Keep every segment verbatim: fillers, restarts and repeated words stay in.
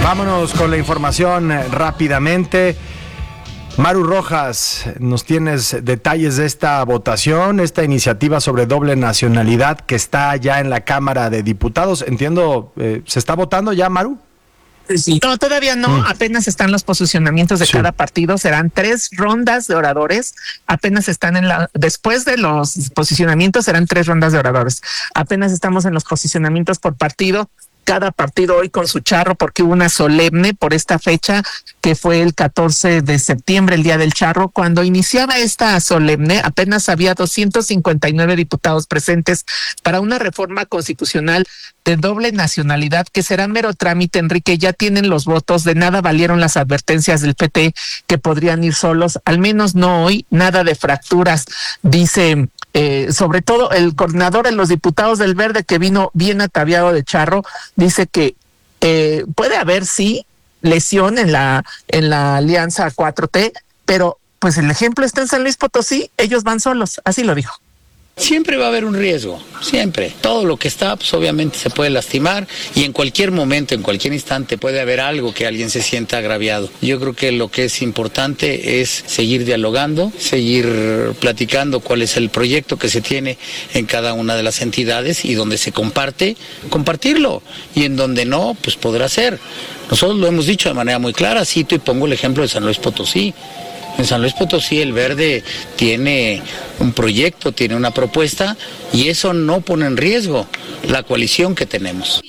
Vámonos con la información rápidamente. Maru Rojas, nos tienes detalles de esta votación, esta iniciativa sobre doble nacionalidad que está ya en la Cámara de Diputados. Entiendo, eh, ¿se está votando ya, Maru? Sí. No, todavía no, mm. apenas están los posicionamientos de sí. cada partido, serán tres rondas de oradores, apenas están en la, después de los posicionamientos serán tres rondas de oradores, apenas estamos en los posicionamientos por partido. Cada partido hoy con su charro, porque hubo una solemne por esta fecha que fue el catorce de septiembre, el Día del Charro. Cuando iniciaba esta solemne, apenas había doscientos cincuenta y nueve diputados presentes para una reforma constitucional de doble nacionalidad, que será mero trámite, Enrique. Ya tienen los votos, de nada valieron las advertencias del P T que podrían ir solos, al menos no hoy, nada de fracturas, dice... Eh, sobre todo el coordinador de los diputados del Verde, que vino bien ataviado de charro, dice que eh, puede haber sí lesión en la en la alianza cuatro T, pero pues el ejemplo está en San Luis Potosí, ellos van solos, así lo dijo. Siempre va a haber un riesgo, siempre. Todo lo que está, pues obviamente se puede lastimar y en cualquier momento, en cualquier instante puede haber algo que alguien se sienta agraviado. Yo creo que lo que es importante es seguir dialogando, seguir platicando cuál es el proyecto que se tiene en cada una de las entidades y donde se comparte, compartirlo. Y en donde no, pues podrá ser. Nosotros lo hemos dicho de manera muy clara, cito y pongo el ejemplo de San Luis Potosí. En San Luis Potosí el Verde tiene un proyecto, tiene una propuesta y eso no pone en riesgo la coalición que tenemos.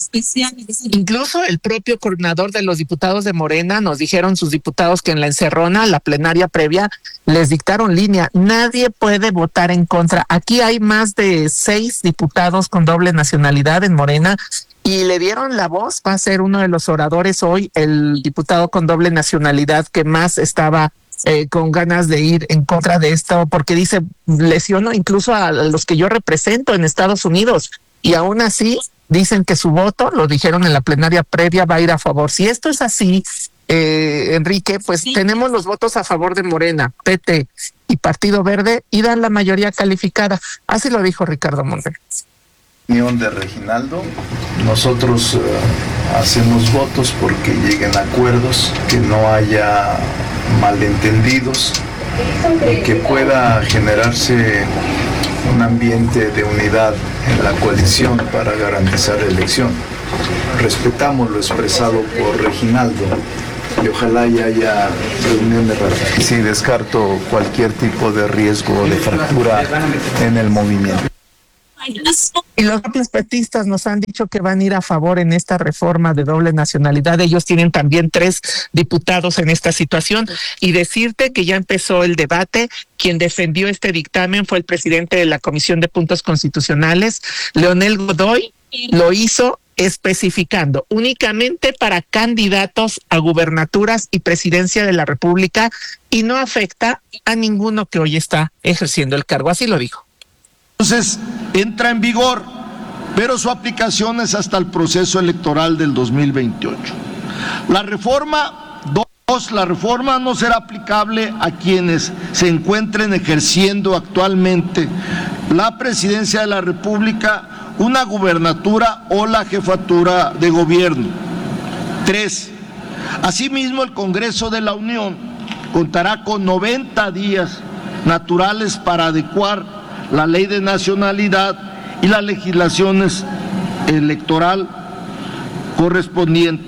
Incluso el propio coordinador de los diputados de Morena, nos dijeron sus diputados que en la encerrona, la plenaria previa, les dictaron línea. Nadie puede votar en contra. Aquí hay más de seis diputados con doble nacionalidad en Morena. Y le dieron la voz, va a ser uno de los oradores hoy, el diputado con doble nacionalidad que más estaba eh, con ganas de ir en contra de esto, porque dice, lesiono incluso a los que yo represento en Estados Unidos, y aún así dicen que su voto, lo dijeron en la plenaria previa, va a ir a favor. Si esto es así, eh, Enrique, pues sí. Tenemos los votos a favor de Morena, P T y Partido Verde, y dan la mayoría calificada. Así lo dijo Ricardo Monreal. De Reginaldo, nosotros uh, hacemos votos porque lleguen acuerdos, que no haya malentendidos y que pueda generarse un ambiente de unidad en la coalición para garantizar la elección. Respetamos lo expresado por Reginaldo y ojalá ya haya reunión de ratificación. Sí, descarto cualquier tipo de riesgo de fractura en el movimiento. Y los propios petistas nos han dicho que van a ir a favor en esta reforma de doble nacionalidad. Ellos tienen también tres diputados en esta situación. Y decirte que ya empezó el debate. Quien defendió este dictamen fue el presidente de la Comisión de Puntos Constitucionales, Leonel Godoy. Lo hizo especificando únicamente para candidatos a gubernaturas y presidencia de la República y no afecta a ninguno que hoy está ejerciendo el cargo. Así lo dijo. Entonces entra en vigor, pero su aplicación es hasta el proceso electoral del dos mil veintiocho. La reforma dos, la reforma no será aplicable a quienes se encuentren ejerciendo actualmente la presidencia de la República, una gubernatura o la jefatura de gobierno. Tres, asimismo el Congreso de la Unión contará con noventa días naturales para adecuar la ley de nacionalidad y las legislaciones electoral correspondientes.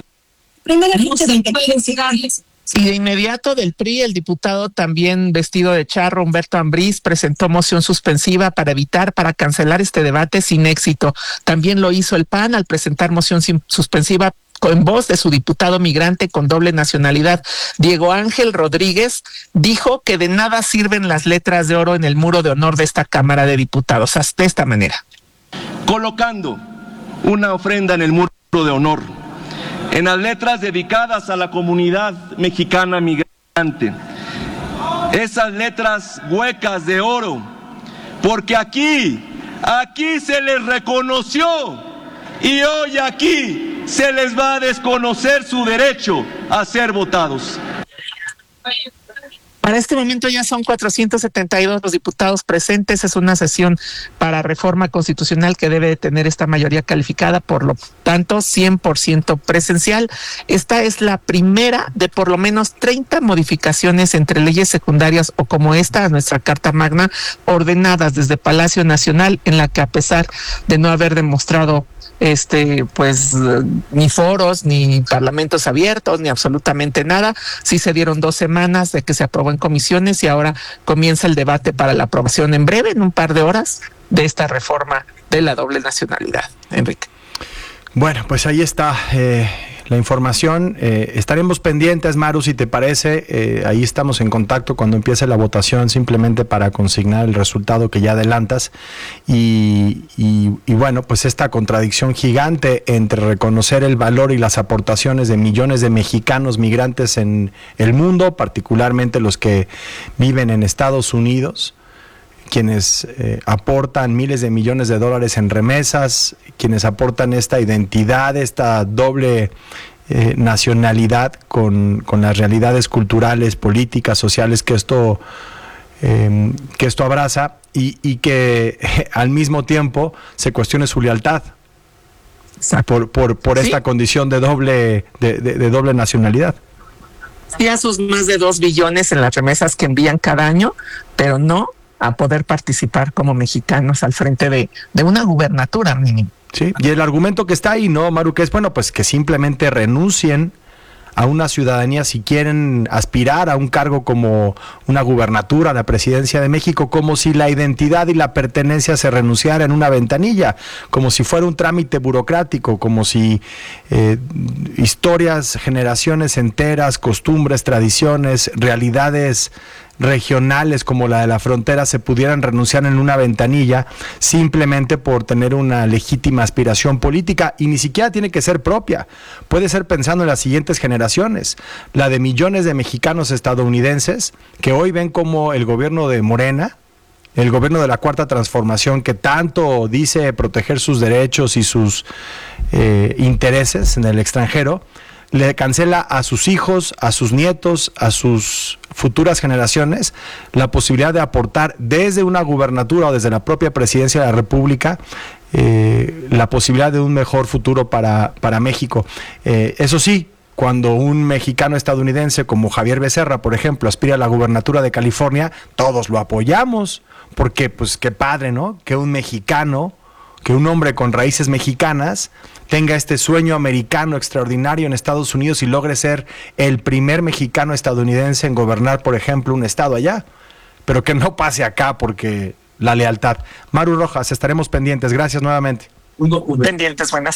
Y de inmediato del P R I, el diputado también vestido de charro, Humberto Ambriz, presentó moción suspensiva para evitar, para cancelar este debate sin éxito. También lo hizo el P A N al presentar moción suspensiva en voz de su diputado migrante con doble nacionalidad, Diego Ángel Rodríguez, dijo que de nada sirven las letras de oro en el muro de honor de esta Cámara de Diputados, de esta manera. Colocando una ofrenda en el muro de honor, en las letras dedicadas a la comunidad mexicana migrante, esas letras huecas de oro, porque aquí, aquí se les reconoció y hoy aquí se les va a desconocer su derecho a ser votados. Para este momento ya son cuatrocientos setenta y dos los diputados presentes. Es una sesión para reforma constitucional que debe de tener esta mayoría calificada, por lo tanto cien por ciento presencial. Esta es la primera de por lo menos treinta modificaciones entre leyes secundarias o como esta a nuestra Carta Magna, ordenadas desde Palacio Nacional, en la que a pesar de no haber demostrado este pues ni foros, ni parlamentos abiertos, ni absolutamente nada, sí se dieron dos semanas de que se aprobó en comisiones y ahora comienza el debate para la aprobación en breve, en un par de horas, de esta reforma de la doble nacionalidad. Enrique. Bueno, pues ahí está eh, la información. Eh, estaremos pendientes, Maru, si te parece. Eh, ahí estamos en contacto cuando empiece la votación, simplemente para consignar el resultado que ya adelantas. Y, y, y bueno, pues esta contradicción gigante entre reconocer el valor y las aportaciones de millones de mexicanos migrantes en el mundo, particularmente los que viven en Estados Unidos, quienes eh, aportan miles de millones de dólares en remesas, quienes aportan esta identidad, esta doble eh, nacionalidad con, con las realidades culturales, políticas, sociales que esto, eh, que esto abraza, y, y que eh, al mismo tiempo se cuestione su lealtad por, por, por esta ¿Sí? condición de doble, de, de, de doble nacionalidad. Sí, a sus más de dos billones en las remesas que envían cada año, pero no a poder participar como mexicanos al frente de, de una gubernatura mínima. Sí, y el argumento que está ahí, ¿no, Maru? Que es, bueno, pues que simplemente renuncien a una ciudadanía si quieren aspirar a un cargo como una gubernatura, la presidencia de México, como si la identidad y la pertenencia se renunciara en una ventanilla, como si fuera un trámite burocrático, como si eh, historias, generaciones enteras, costumbres, tradiciones, realidades regionales como la de la frontera se pudieran renunciar en una ventanilla simplemente por tener una legítima aspiración política, y ni siquiera tiene que ser propia, puede ser pensando en las siguientes generaciones, la de millones de mexicanos estadounidenses que hoy ven como el gobierno de Morena, el gobierno de la Cuarta Transformación, que tanto dice proteger sus derechos y sus eh, intereses en el extranjero, le cancela a sus hijos, a sus nietos, a sus futuras generaciones la posibilidad de aportar desde una gubernatura o desde la propia presidencia de la República eh, la posibilidad de un mejor futuro para, para México. Eh, eso sí, cuando un mexicano estadounidense como Javier Becerra, por ejemplo, aspira a la gubernatura de California, todos lo apoyamos, porque pues qué padre, ¿no? Que un mexicano, que un hombre con raíces mexicanas tenga este sueño americano extraordinario en Estados Unidos y logre ser el primer mexicano estadounidense en gobernar, por ejemplo, un estado allá. Pero que no pase acá porque la lealtad. Maru Rojas, estaremos pendientes. Gracias nuevamente. Pendientes, buenas.